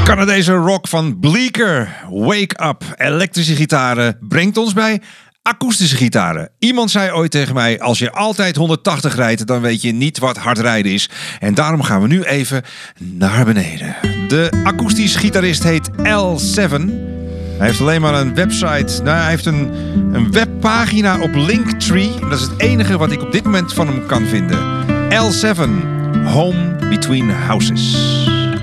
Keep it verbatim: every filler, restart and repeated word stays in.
Canadese rock van Bleeker, Wake Up, elektrische gitaren, brengt ons bij akoestische gitaren. Iemand zei ooit tegen mij, als je altijd honderdtachtig rijdt, dan weet je niet wat hard rijden is. En daarom gaan we nu even naar beneden. De akoestisch gitarist heet L zeven. Hij heeft alleen maar een website, nou, hij heeft een, een webpagina op Linktree. Dat is het enige wat ik op dit moment van hem kan vinden. L zeven, Home Between Houses.